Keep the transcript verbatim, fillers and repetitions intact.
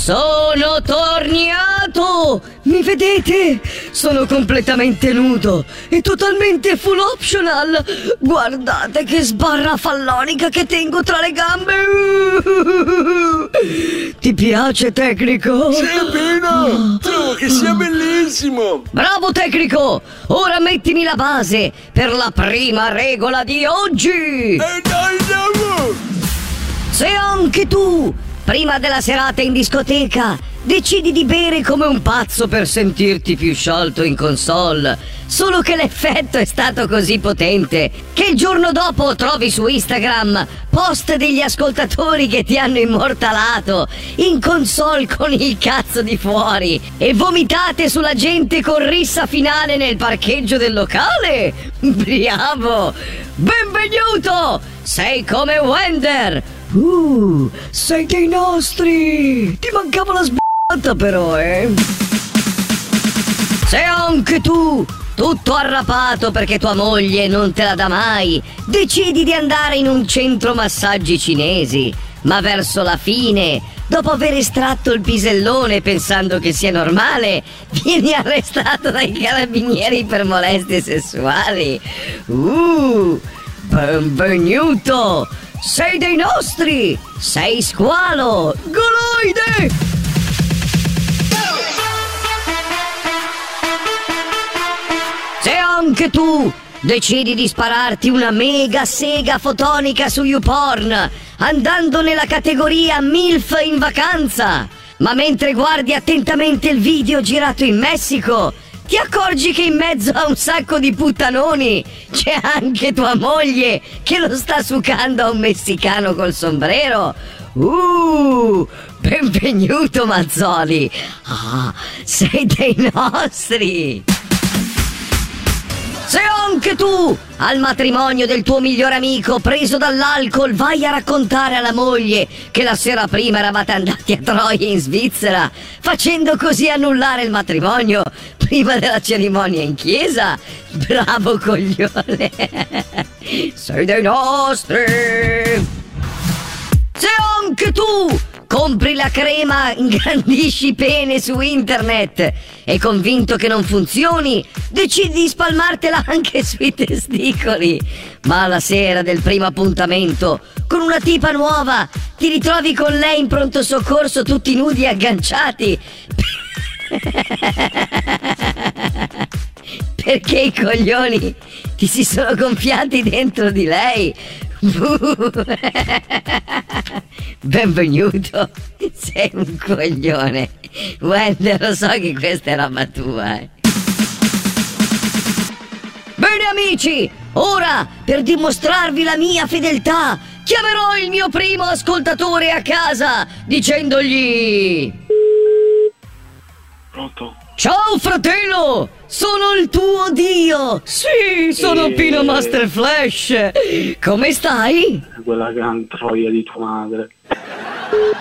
Sono tornato! Mi vedete? Sono completamente nudo e totalmente full optional. Guardate che sbarra fallonica che tengo tra le gambe. Ti piace, tecnico? Sì, Pino! Trovo che sia bellissimo! Bravo, tecnico! Ora mettimi la base per la prima regola di oggi! E dai, andiamo! Se anche tu, prima della serata in discoteca, decidi di bere come un pazzo per sentirti più sciolto in console, solo che l'effetto è stato così potente che il giorno dopo trovi su Instagram post degli ascoltatori che ti hanno immortalato in console con il cazzo di fuori e vomitate sulla gente con rissa finale nel parcheggio del locale? Bravo! Benvenuto! Sei come Wender! Uh, sei dei nostri! Ti mancava la sbatta però, eh! Se anche tu, tutto arrapato perché tua moglie non te la dà mai, decidi di andare in un centro massaggi cinesi, ma verso la fine, dopo aver estratto il pisellone pensando che sia normale, vieni arrestato dai carabinieri per molestie sessuali. Uh, benvenuto! Sei dei nostri! Sei squalo! Goloide! Se anche tu decidi di spararti una mega sega fotonica su YouPorn, andando nella categoria MILF in vacanza, ma mentre guardi attentamente il video girato in Messico, ti accorgi che in mezzo a un sacco di puttanoni c'è anche tua moglie che lo sta sucando a un messicano col sombrero? Uh, benvenuto Mazzoli! Ah, sei dei nostri! Se anche tu, al matrimonio del tuo migliore amico preso dall'alcol, vai a raccontare alla moglie che la sera prima eravate andati a Troia in Svizzera, facendo così annullare il matrimonio prima della cerimonia in chiesa, bravo coglione! Sei dei nostri! Se anche tu compri la crema ingrandisci pene su internet e convinto che non funzioni, decidi di spalmartela anche sui testicoli, ma alla sera del primo appuntamento con una tipa nuova ti ritrovi con lei in pronto soccorso tutti nudi e agganciati perché i coglioni ti si sono gonfiati dentro di lei. Benvenuto, sei un coglione. Wender, lo so che questa è roba tua, eh. Bene amici, ora per dimostrarvi la mia fedeltà chiamerò il mio primo ascoltatore a casa dicendogli: Pronto? ciao fratello, sono il tuo dio. Sì, sono E... Pino Master Flash. Come stai? Quella gran troia di tua madre.